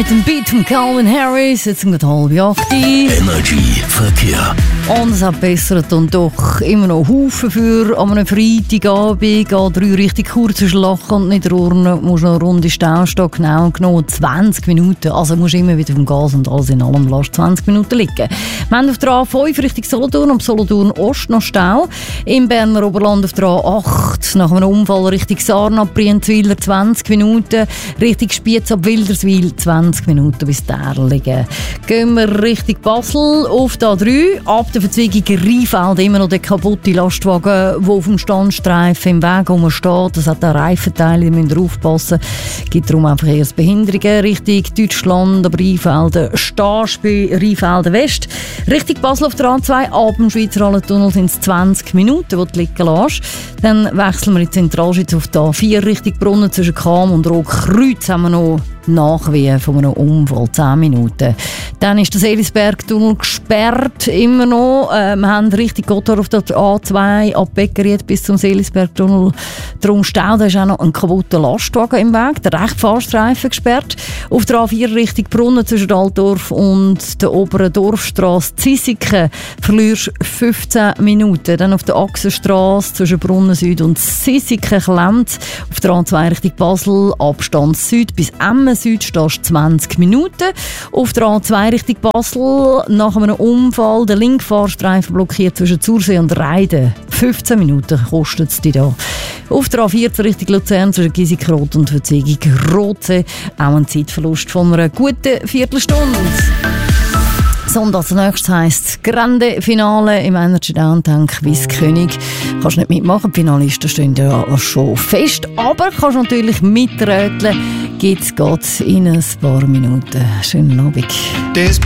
mit dem Beat von Calvin Harris. Jetzt sind wir 7:30. Energy Verkehr. Und es hat bessert und doch immer noch Haufen für an einem Freitagabend. A3 richtig kurzer Schlag und nicht Urne. Musst noch eine Runde Stau stehen. Genau genommen 20 Minuten. Also musst immer wieder vom Gas und alles in allem lass 20 Minuten liegen. Wir haben auf der A5 Richtung Solothurn und Solothurn Ost noch Stau. Im Berner Oberland auf der A8 nach einem Unfall Richtung Sarnap, Brienzwiller 20 Minuten. Richtung Spiez ab Wilderswil 20 Minuten bis Derlingen. Gehen wir Richtung Basel auf der A3. Ab der Verzweigung Rheinfeld immer noch der kaputte Lastwagen, der auf dem Standstreifen im Weg rumsteht. Das hat auch Reifenteile, die müssen aufpassen. Es gibt darum einfach erst Behinderungen Richtung Deutschland, aber Rheinfelden stehst bei Rheinfelden West. Richtung Basel auf der A2, ab dem Schweizer Hallentunnel sind es 20 Minuten, wo du liegen lässt. Dann wechseln wir in die Zentralschweiz auf der A4 Richtung Brunnen zwischen Cham und Rotkreuz haben wir noch Nachwehen von einem Unfall, 10 Minuten. Dann ist der Seelisberg-Tunnel gesperrt, immer noch. Wir haben Richtung Gotthard auf der A2 ab Beckeried bis zum Seelisberg-Tunnel. Darum Stau, da ist auch noch ein kaputter Lastwagen im Weg, der Rechtfahrstreifen gesperrt. Auf der A4 Richtung Brunnen zwischen Altdorf und der oberen Dorfstrasse Zisiken verlierst 15 Minuten. Dann auf der Achsenstrasse zwischen Brunnen Süd und Zisiken klemmt. Auf der A2 Richtung Basel, Abstand Süd bis Emmen Süd stehst 20 Minuten. Auf der A2 Richtung Basel nach einem Unfall der Linkfahrstreifen blockiert zwischen Zursee und Reiden. 15 Minuten kostet es dich da. Auf der A14 Richtung Luzern zwischen Giesikrot und Verzwegung Rotsee auch ein Zeitverlust von einer guten Viertelstunde. So, und als nächstes heisst Grande Finale im Energy Downtown Quiz König. Kannst nicht mitmachen, die Finalisten stehen ja schon fest, aber kannst natürlich mitröteln. Geht's in ein paar Minuten. Schönen Abend.